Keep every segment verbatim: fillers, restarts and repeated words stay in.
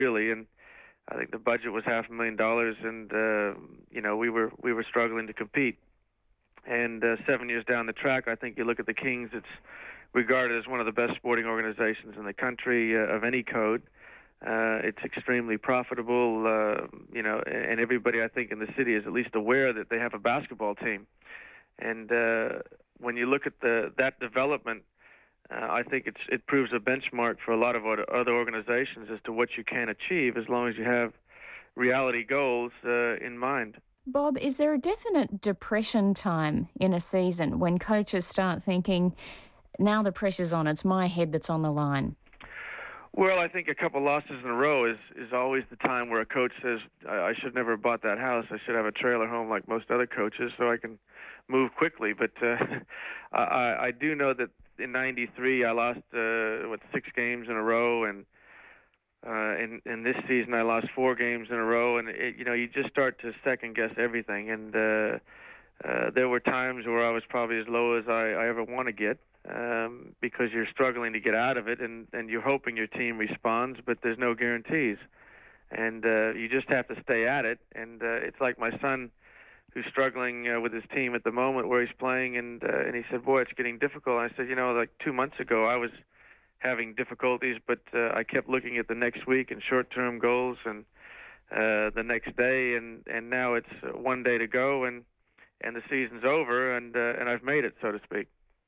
really, and I think the budget was half a million dollars, and uh, you know we were we were struggling to compete. And uh, seven years down the track, I think you look at the Kings, it's regarded as one of the best sporting organizations in the country uh, of any code. Uh, it's extremely profitable, uh, you know, and everybody I think in the city is at least aware that they have a basketball team. And uh, when you look at the that development, uh, I think it's it proves a benchmark for a lot of other organizations as to what you can achieve as long as you have reality goals uh, in mind. Bob, is there a definite depression time in a season when coaches start thinking, now the pressure's on, it's my head that's on the line? Well, I think a couple losses in a row is, is always the time where a coach says, I, I should never have bought that house. I should have a trailer home like most other coaches so I can move quickly. But uh, I, I do know that in ninety-three I lost, uh, what, six games in a row, and Uh, in, in this season, I lost four games in a row, and it, you know, you just start to second guess everything. And uh, uh, there were times where I was probably as low as I, I ever want to get, um, because you're struggling to get out of it, and, and you're hoping your team responds, but there's no guarantees. And uh, you just have to stay at it. And uh, it's like my son, who's struggling uh, with his team at the moment where he's playing, and uh, and he said, "Boy, it's getting difficult." I said, "You know, like two months ago, I was having difficulties, but uh, I kept looking at the next week and short-term goals, and uh, the next day, and, and now it's uh, one day to go, and and the season's over, and uh, and I've made it, so to speak."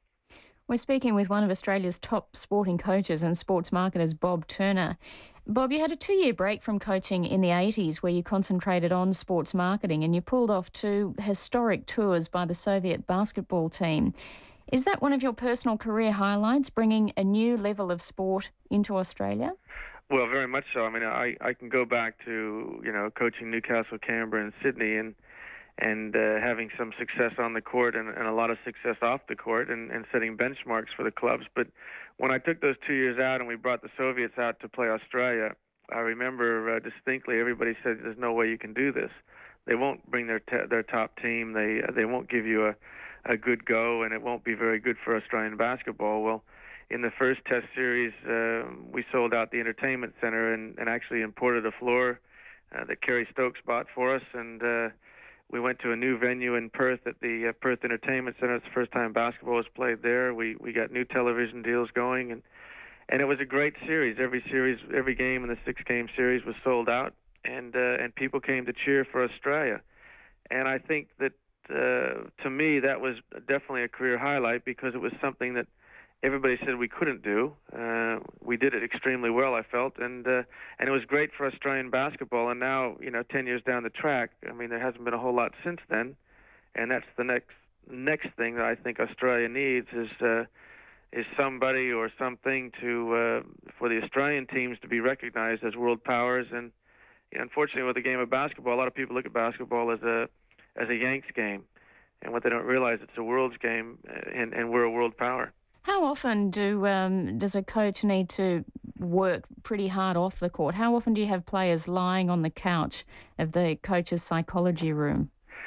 We're speaking with one of Australia's top sporting coaches and sports marketers, Bob Turner. Bob, you had a two-year break from coaching in the eighties where you concentrated on sports marketing, and you pulled off two historic tours by the Soviet basketball team. Is that one of your personal career highlights, bringing a new level of sport into Australia? Well, very much so. I mean, I, I can go back to, you know, coaching Newcastle, Canberra, and Sydney, and and uh, having some success on the court and, and a lot of success off the court, and, and setting benchmarks for the clubs. But when I took those two years out and we brought the Soviets out to play Australia, I remember uh, distinctly everybody said, "There's no way you can do this. They won't bring their t- their top team. They uh, they won't give you a a good go, and it won't be very good for Australian basketball." Well, in the first test series, uh, we sold out the entertainment center and, and actually imported a floor uh, that Kerry Stokes bought for us, and uh, we went to a new venue in Perth at the uh, Perth Entertainment Center. It's the first time basketball was played there. We we got new television deals going, and and it was a great series. Every series, every game in the six-game series was sold out, and uh, and people came to cheer for Australia. And I think that Uh, to me, that was definitely a career highlight because it was something that everybody said we couldn't do. Uh, we did it extremely well, I felt, and uh, and it was great for Australian basketball. And now, you know, ten years down the track, I mean, there hasn't been a whole lot since then, and that's the next next thing that I think Australia needs is uh, is somebody or something to uh, for the Australian teams to be recognized as world powers. And you know, unfortunately, with the game of basketball, a lot of people look at basketball as a as a Yanks game, and what they don't realize, it's a world's game, and, and we're a world power. How often do um, does a coach need to work pretty hard off the court? How often do you have players lying on the couch of the coach's psychology room?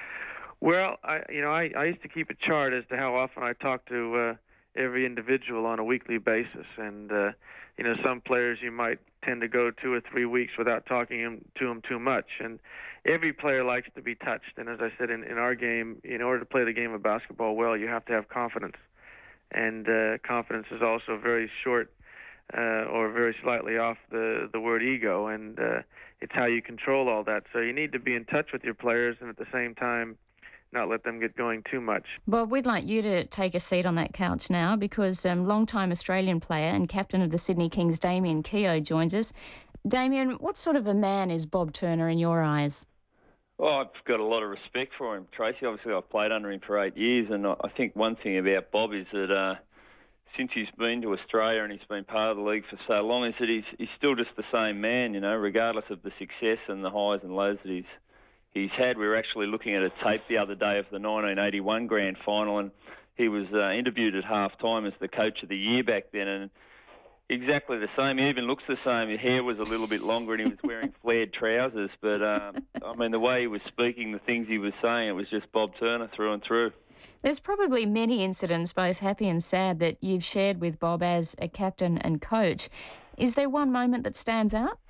Well, I you know I, I used to keep a chart as to how often I talk to uh, every individual on a weekly basis, and uh, you know some players you might tend to go two or three weeks without talking to them too much, and every player likes to be touched. And as I said, in, in our game, in order to play the game of basketball well, you have to have confidence, and uh, confidence is also very short uh, or very slightly off the, the word ego, and uh, it's how you control all that. So you need to be in touch with your players, and at the same time not let them get going too much. Bob, we'd like you to take a seat on that couch now because um, long-time Australian player and captain of the Sydney Kings, Damian Keogh, joins us. Damian, what sort of a man is Bob Turner in your eyes? Well, I've got a lot of respect for him, Tracy. Obviously, I've played under him for eight years, and I think one thing about Bob is that uh, since he's been to Australia and he's been part of the league for so long, is that he's, he's still just the same man, you know, regardless of the success and the highs and lows that he's he's had. We were actually looking at a tape the other day of the nineteen eighty-one grand final, and he was uh, interviewed at half-time as the coach of the year back then, and exactly the same. He even looks the same. His hair was a little bit longer and he was wearing flared trousers. But, um, I mean, the way he was speaking, the things he was saying, it was just Bob Turner through and through. There's probably many incidents, both happy and sad, that you've shared with Bob as a captain and coach. Is there one moment that stands out?